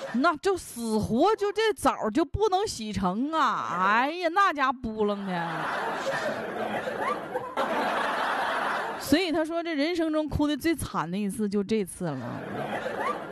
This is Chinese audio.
那就死活就这澡就不能洗成啊！哎呀，那家扑棱的。所以他说这人生中哭的最惨的一次就这次了。